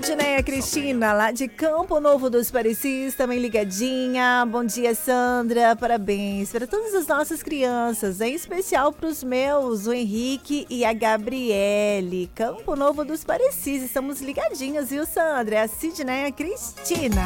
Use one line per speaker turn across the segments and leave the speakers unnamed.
Dineia Cristina, lá de Campo Novo dos Parecis, também ligadinha. Bom dia, Sandra. Parabéns para todas as nossas crianças, em especial para os meus, o Henrique e a Gabriele. Campo Novo dos Parecis, estamos ligadinhos, viu, Sandra? É a Sidneia Cristina.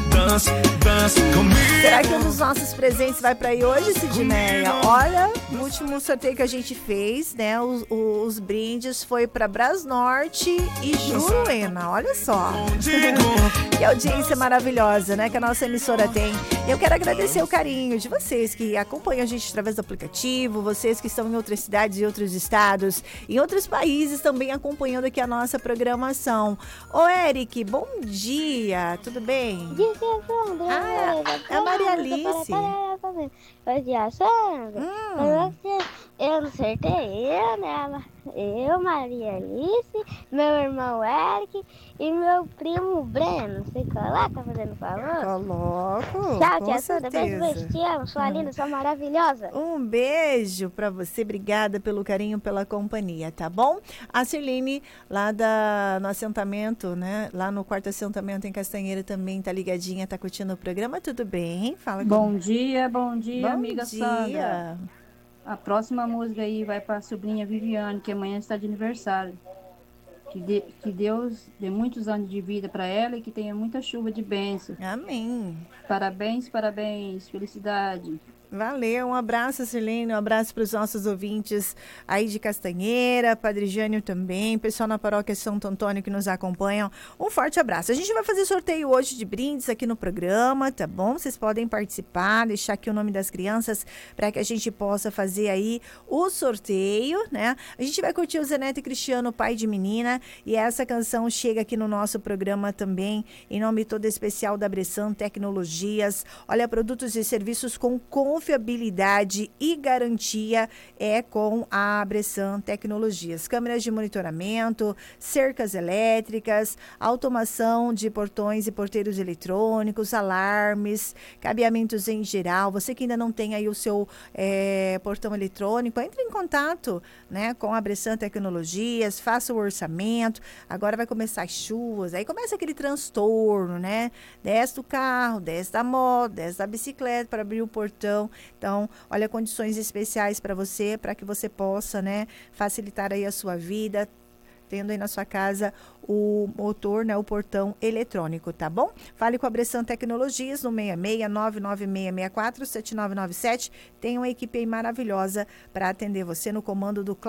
Será que um dos nossos presentes vai para aí hoje, Sidneia? Olha, no último sorteio que a gente fez, né, os brindes foi para Brasnorte e Juruena. Olha só. Que audiência maravilhosa, né, que a nossa emissora tem. Eu quero agradecer o carinho de vocês que acompanham a gente através do aplicativo, vocês que estão em outras cidades e outros estados, em outros países também acompanhando aqui a nossa programação. Ô, Eric, bom dia, tudo bem?
Bom dia, Sandra.
É a Maria Alice.
Bom dia, Sandra. Eu não sorteio, eu, Maria Alice, meu irmão Eric e meu primo Breno. Você coloca, fazendo favor?
Coloco.
Tchau, tia Sandra. Beijo, te amo. Sua linda, sua maravilhosa.
Um beijo pra você. Obrigada pelo carinho, pela companhia, tá bom? A Sirlene, lá no assentamento, né? Lá no quarto assentamento em Castanheira também tá ligadinha, tá curtindo o programa. Tudo bem? Fala
Bom dia, amiga
dia.
Sandra. A próxima música aí vai para a sobrinha Viviane, que amanhã está de aniversário. Que Deus dê muitos anos de vida para ela e que tenha muita chuva de bênção.
Amém.
Parabéns, felicidade.
Valeu, um abraço, Sirlene, um abraço para os nossos ouvintes aí de Castanheira, Padre Jânio também, pessoal na paróquia Santo Antônio que nos acompanham, um forte abraço. A gente vai fazer sorteio hoje de brindes aqui no programa, tá bom? Vocês podem participar, deixar aqui o nome das crianças para que a gente possa fazer aí o sorteio, né? A gente vai curtir o Zeneto Cristiano, pai de menina, e essa canção chega aqui no nosso programa também, em nome todo especial da Bressan Tecnologias. Olha, produtos e serviços com confiabilidade e garantia é com a Bressan Tecnologias. Câmeras de monitoramento, cercas elétricas, automação de portões e porteiros eletrônicos, alarmes, cabeamentos em geral. Você que ainda não tem aí o seu portão eletrônico, entre em contato, né, com a Bressan Tecnologias, faça o orçamento. Agora vai começar as chuvas, aí começa aquele transtorno, né? Desce do carro, desce da moto, desce da bicicleta para abrir o portão. Então, olha, condições especiais para você, para que você possa, né, facilitar aí a sua vida, tendo aí na sua casa o motor, né, o portão eletrônico, tá bom? Fale com a Bressan Tecnologias no 66-99664-7997. Tem uma equipe aí maravilhosa para atender você no comando do